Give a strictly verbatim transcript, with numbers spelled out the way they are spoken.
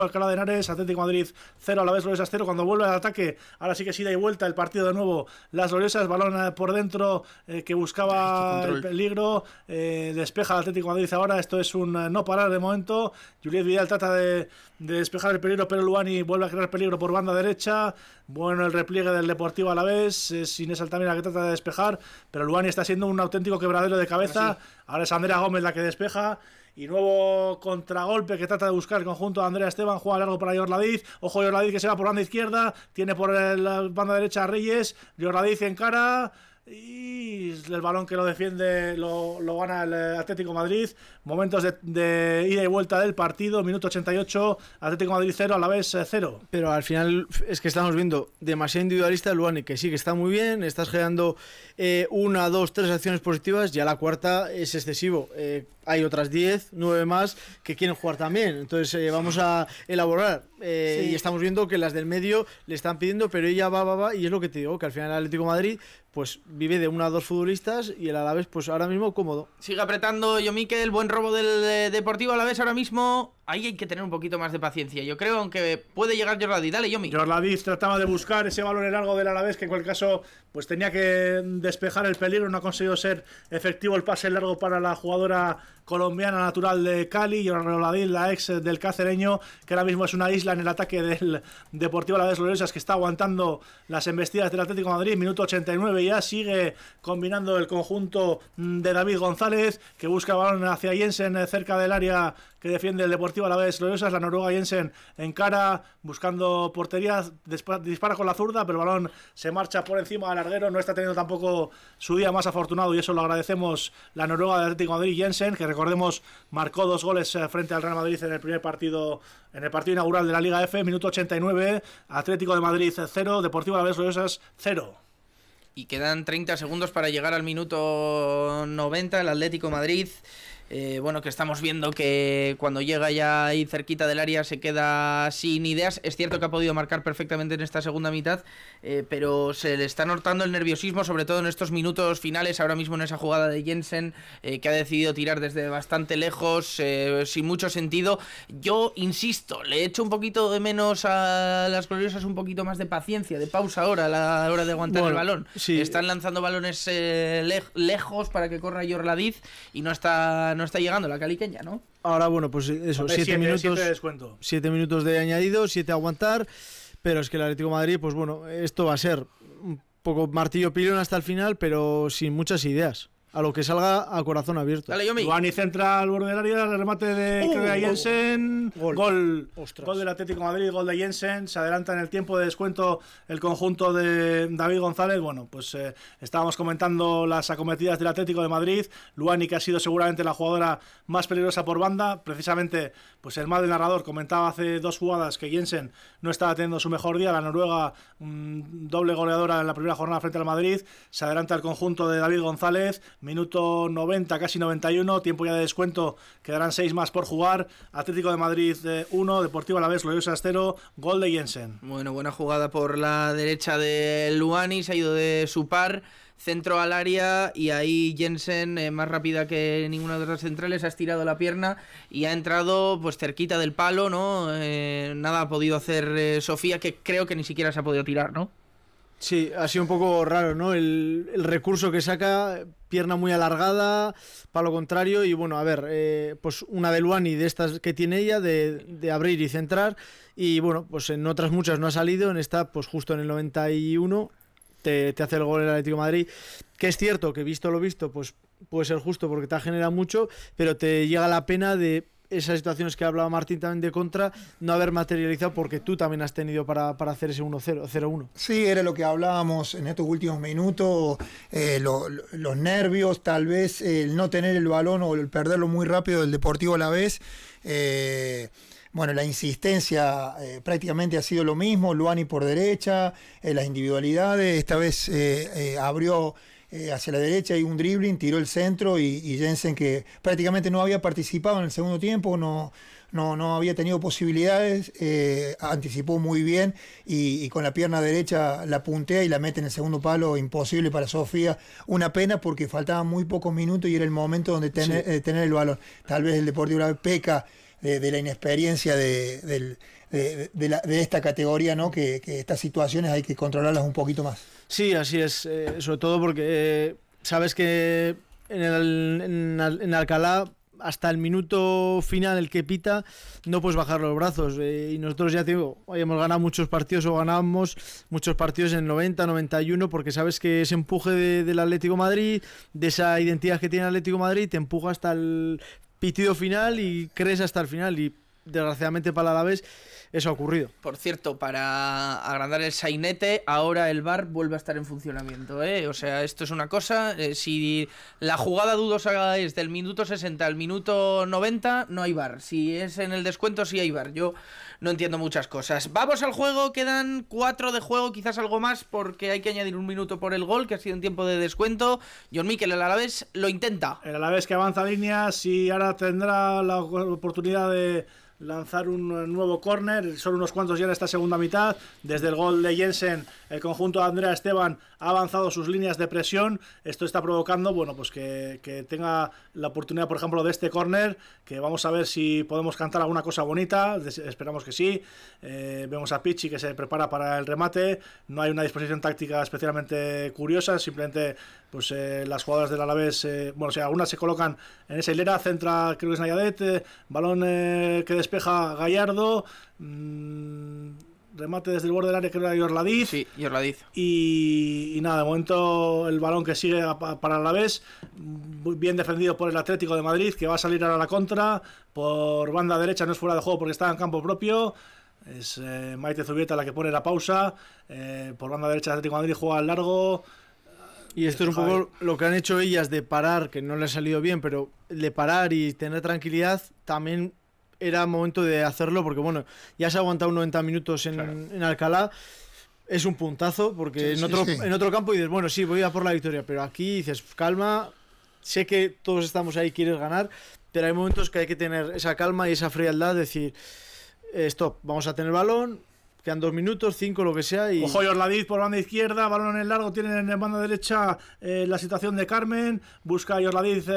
Alcalá de Henares, Atlético de Madrid cero, Alavés Gloriosas cero. Cuando vuelve al ataque, ahora sí que sí da y vuelta el partido de nuevo. Las Gloriosas, balón por dentro eh, que buscaba el peligro, eh, despeja el Atlético de Madrid ahora. Esto es un eh, no parar de momento. Juliet Vidal trata de, de despejar el peligro, pero Luani vuelve a crear peligro por banda derecha. Bueno, el repliegue del Deportivo Alavés, es Inés Altamira que trata de despejar, pero Luani está siendo un auténtico quebradero de cabeza. Sí. Ahora es Andrea Gómez la que despeja. Y nuevo contragolpe que trata de buscar el conjunto de Andrea Esteban. Juega largo para Yorladiz. Ojo, Yorladiz que se va por banda izquierda. Tiene por la banda derecha a Reyes. Yorladiz encara. Y el balón que lo defiende lo, lo gana el Atlético de Madrid. Momentos de, de ida y vuelta del partido. Minuto ochenta y ocho, Atlético de Madrid cero, Alavés cero. Pero al final es que estamos viendo demasiado individualista el Luani, que sí que está muy bien, estás generando eh, una, dos, tres acciones positivas. Ya la cuarta es excesivo. eh, Hay otras diez, nueve más que quieren jugar también. Entonces eh, vamos a elaborar eh, sí. Y estamos viendo que las del medio le están pidiendo, pero ella va, va, va. Y es lo que te digo, que al final el Atlético de Madrid pues vive de una o dos futbolistas y el Alavés pues ahora mismo cómodo. Sigue apretando Yomikel, buen robo del eh, Deportivo Alavés ahora mismo. Ahí hay que tener un poquito más de paciencia, yo creo, aunque puede llegar Yorladiz. Dale, Yomi. Yorladiz trataba de buscar ese balón largo del Alavés, que en cualquier caso pues tenía que despejar el peligro. No ha conseguido ser efectivo el pase largo para la jugadora colombiana natural de Cali, Yorladiz, la ex del cacereño, que ahora mismo es una isla en el ataque del Deportivo Alavés Gloriosas, que está aguantando las embestidas del Atlético de Madrid. Minuto ochenta y nueve ya, sigue combinando el conjunto de David González, que busca balón hacia Jensen cerca del área que defiende el Deportivo Alavés Gloriosas. La noruega Jensen encara buscando portería, dispara con la zurda, pero el balón se marcha por encima del larguero. No está teniendo tampoco su día más afortunado, y eso lo agradecemos la noruega del Atlético de Madrid, Jensen, que recordemos marcó dos goles frente al Real Madrid en el primer partido, en el partido inaugural de la Liga F. Minuto ochenta y nueve, Atlético de Madrid cero, Deportivo Alavés Gloriosas cero. Y quedan treinta segundos para llegar al minuto noventa. El Atlético de Madrid, eh, bueno, que estamos viendo que cuando llega ya ahí cerquita del área se queda sin ideas. Es cierto que ha podido marcar perfectamente en esta segunda mitad, eh, pero se le está notando el nerviosismo, sobre todo en estos minutos finales. Ahora mismo en esa jugada de Jensen, eh, que ha decidido tirar desde bastante lejos, eh, sin mucho sentido. Yo insisto, le echo un poquito de menos a las Gloriosas, un poquito más de paciencia, de pausa ahora a la hora de aguantar bueno, el balón. Sí. Están lanzando balones eh, le- lejos para que corra Yorladiz y no está... no está llegando la caliqueña, ¿no? Ahora, bueno, pues eso, siete, siete minutos siete de descuento. Siete minutos de añadido, siete a aguantar, pero es que el Atlético de Madrid, pues bueno, esto va a ser un poco martillo pilón hasta el final, pero sin muchas ideas. A lo que salga a corazón abierto. Dale, Yomi. Juani centra al borde del área, el remate de uh, Jensen. Gol. Gol. Gol del Atlético de Madrid, gol de Jensen. Se adelanta en el tiempo de descuento el conjunto de David González. Bueno, pues eh, estábamos comentando las acometidas del Atlético de Madrid. Luani, que ha sido seguramente la jugadora más peligrosa por banda. Precisamente, pues el mal del narrador comentaba hace dos jugadas que Jensen no estaba teniendo su mejor día. La noruega, um, doble goleadora en la primera jornada frente al Madrid. Se adelanta el conjunto de David González. Minuto noventa, casi noventa y uno, tiempo ya de descuento, quedarán seis más por jugar. Atlético de Madrid uno, Deportivo Alavés Gloriosas cero, gol de Jensen. Bueno, buena jugada por la derecha de Luani, se ha ido de su par, centro al área, y ahí Jensen, eh, más rápida que ninguna de las centrales, ha estirado la pierna y ha entrado pues cerquita del palo, ¿no? Eh, nada ha podido hacer eh, Sofía, que creo que ni siquiera se ha podido tirar, ¿no? Sí, ha sido un poco raro, ¿no? El, el recurso que saca, pierna muy alargada, palo contrario, y bueno, a ver, eh, pues una de Luani de estas que tiene ella, de, de abrir y centrar, y bueno, pues en otras muchas no ha salido, en esta, pues justo en el noventa y uno, te, te hace el gol el Atlético de Madrid, que es cierto que visto lo visto, pues puede ser justo porque te ha generado mucho, pero te llega la pena de esas situaciones que hablaba Martín también de contra, no haber materializado, porque tú también has tenido para, para hacer ese uno cero, cero uno. Sí, era lo que hablábamos en estos últimos minutos, eh, lo, lo, los nervios, tal vez el no tener el balón o el perderlo muy rápido del Deportivo Alavés. Eh, bueno, la insistencia eh, prácticamente ha sido lo mismo, Luani por derecha, eh, las individualidades, esta vez eh, eh, abrió Eh, hacia la derecha y un dribbling, tiró el centro y, y Jensen, que prácticamente no había participado en el segundo tiempo, no, no, no había tenido posibilidades, eh, anticipó muy bien y, y con la pierna derecha la puntea y la mete en el segundo palo, imposible para Sofía. Una pena porque faltaban muy pocos minutos y era el momento donde tener, sí. eh, tener el balón. Tal vez el Deportivo peca de, de la inexperiencia de, del, de, de, la, de esta categoría, ¿no? Que, que estas situaciones hay que controlarlas un poquito más. Sí, así es, eh, sobre todo porque eh, sabes que en, el, en, en Alcalá hasta el minuto final, el que pita, no puedes bajar los brazos. Eh, y nosotros ya te digo, hoy hemos ganado muchos partidos o ganamos muchos partidos en noventa, noventa y uno, porque sabes que ese empuje de, del Atlético de Madrid, de esa identidad que tiene el Atlético de Madrid, te empuja hasta el pitido final y crees hasta el final. Y desgraciadamente para el Alavés eso ha ocurrido. Por cierto, para agrandar el sainete, ahora el V A R vuelve a estar en funcionamiento, ¿eh? O sea, esto es una cosa, eh, si la jugada dudosa es del minuto sesenta al minuto noventa, no hay V A R. Si es en el descuento, sí hay V A R. Yo no entiendo muchas cosas. Vamos al juego, quedan cuatro de juego, quizás algo más, porque hay que añadir un minuto por el gol, que ha sido en tiempo de descuento. John Mikel, el Alavés, lo intenta. El Alavés que avanza líneas y ahora tendrá la oportunidad de lanzar un nuevo córner, son unos cuantos ya en esta segunda mitad. Desde el gol de Jensen, el conjunto de Andrea Esteban ha avanzado sus líneas de presión. Esto está provocando, bueno, pues que, que tenga la oportunidad, por ejemplo, de este córner, que vamos a ver si podemos cantar alguna cosa bonita. Esperamos que sí. Eh, vemos a Pichi que se prepara para el remate. No hay una disposición táctica especialmente curiosa, simplemente pues eh, las jugadoras del Alavés, eh, bueno, o sea, algunas se colocan en esa hilera, centra, creo que es Nayadet, eh, balón eh, que despeja Gallardo, mmm, remate desde el borde del área, creo que era Yorladiz. Sí, Yorladiz. Y, y nada, de momento el balón que sigue a, para el Alavés, bien defendido por el Atlético de Madrid, que va a salir ahora a la contra, por banda derecha, no es fuera de juego porque está en campo propio. Es eh, Maite Zubieta la que pone la pausa, eh, por banda derecha el Atlético de Madrid juega al largo. Y esto es un poco lo que han hecho ellas de parar, que no le ha salido bien, pero de parar y tener tranquilidad también era momento de hacerlo, porque bueno, ya se ha aguantado noventa minutos en, claro. en Alcalá, es un puntazo, porque sí, en, sí, otro, sí. en otro campo dices, bueno, sí, voy a por la victoria, pero aquí dices, calma, sé que todos estamos ahí, quieres ganar, pero hay momentos que hay que tener esa calma y esa frialdad, decir, eh, stop, vamos a tener balón, quedan dos minutos, cinco, lo que sea. Y... Ojo, Yorladiz por banda izquierda, balón en el largo, tienen en banda derecha eh, la situación de Carmen, busca Yorladiz